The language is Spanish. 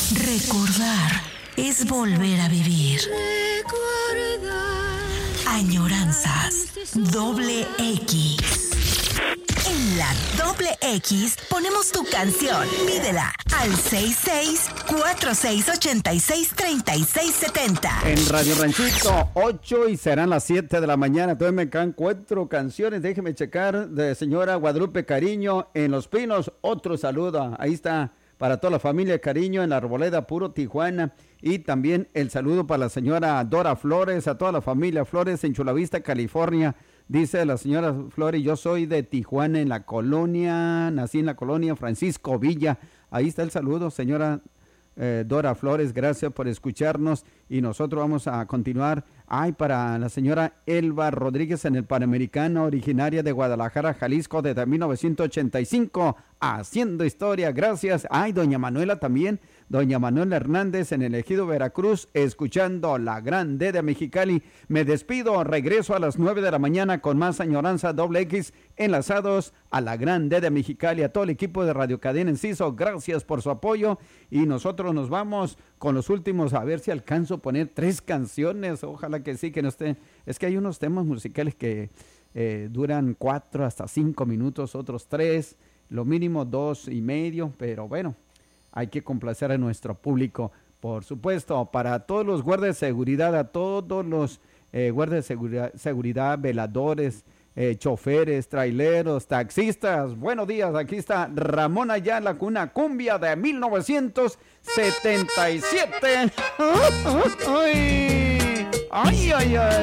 Recordar es volver a vivir. Añoranzas doble X. En la doble X ponemos tu canción. Pídela al 66-4686-3670. En Radio Ranchito, 8 y serán las 7 de la mañana. Todavía me quedan 4 canciones. Déjeme checar de señora Guadalupe Cariño en Los Pinos. Otro saludo. Ahí está para toda la familia Cariño en la Arboleda, Puro Tijuana. Y también el saludo para la señora Dora Flores, a toda la familia Flores en Chula Vista, California. Dice la señora Flores, yo soy de Tijuana, nací en la colonia Francisco Villa. Ahí está el saludo, señora Dora Flores, gracias por escucharnos. Y nosotros vamos a continuar. Para la señora Elba Rodríguez en el Panamericano, originaria de Guadalajara, Jalisco, desde 1985, haciendo historia, gracias. Doña Manuela también. Doña Manuela Hernández en el Ejido Veracruz, escuchando la Gran D de Mexicali. Me despido, regreso a las 9 de la mañana con más Añoranza doble X, enlazados a la Gran D de Mexicali, a todo el equipo de Radio Cadena Enciso, gracias por su apoyo. Y nosotros nos vamos con los últimos, a ver si alcanzo a poner 3 canciones, ojalá que sí, que no esté. Es que hay unos temas musicales que duran 4 hasta 5 minutos, otros 3, lo mínimo 2 y medio, pero bueno. Hay que complacer a nuestro público, por supuesto, para todos los guardias de seguridad, a todos los guardias de seguridad, veladores, choferes, traileros, taxistas. Buenos días, aquí está Ramón Ayala con una cumbia de 1977. ¡Ay, ay, ay!